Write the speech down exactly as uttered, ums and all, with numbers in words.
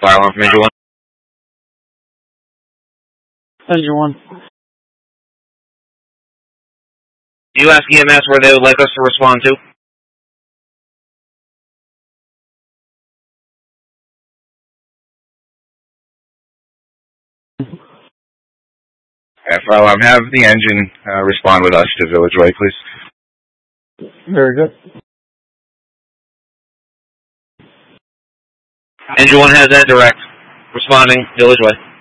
Fire alarm from Engine one. Engine one. Do you ask E M S where they would like us to respond to? Yeah, fire alarm. Have the engine uh, respond with us to Village Way, please. Very good. Engine one has that direct. Responding, Village Way.